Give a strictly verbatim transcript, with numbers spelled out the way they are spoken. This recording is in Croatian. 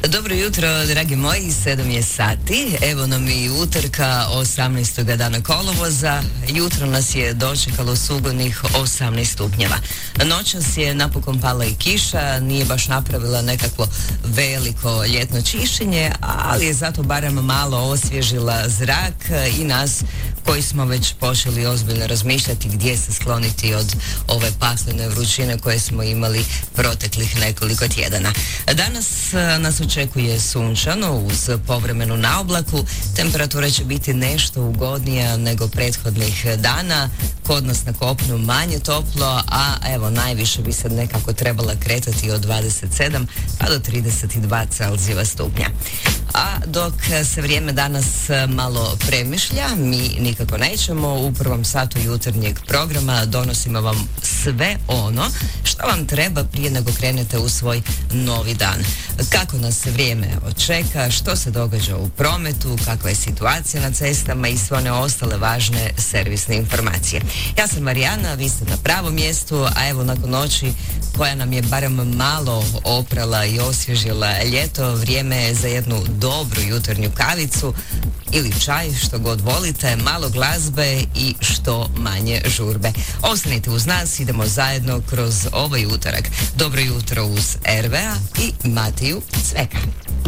Dobro jutro, dragi moji, sedam je sati, evo nam i utorka osamnaestog dana kolovoza. Jutro nas je dočekalo sugonih osamnaest stupnjeva. Noćas je napokon pala i kiša, nije baš napravila nekakvo veliko ljetno čišćenje, ali je zato barem malo osvježila zrak i nas koji smo već počeli ozbiljno razmišljati gdje se skloniti od ove paklene vrućine koje smo imali proteklih nekoliko tjedana. Danas nas očekuje sunčano uz povremenu naoblaku. Temperatura će biti nešto ugodnija nego prethodnih dana. Kod nas na kopnu manje toplo, a evo najviše bi se nekako trebala kretati od dvadeset sedam pa do trideset dva Celzijeva stupnja. A dok se vrijeme danas malo premišlja, mi nikako nećemo. U prvom satu jutarnjeg programa donosimo vam sve ono što vam treba prije nego krenete u svoj novi dan. Kako nas se vrijeme očeka, što se događa u prometu, kakva je situacija na cestama i sve one ostale važne servisne informacije. Ja sam Marijana, vi ste na pravom mjestu, a evo nakon noći koja nam je barem malo oprala i osvježila ljeto, vrijeme je za jednu dobru jutarnju kavicu ili čaj, što god volite, malo glazbe i što manje žurbe. Ostanite uz nas, idemo zajedno kroz ovaj utorak. Dobro jutro uz R V A i Matiju Cveka.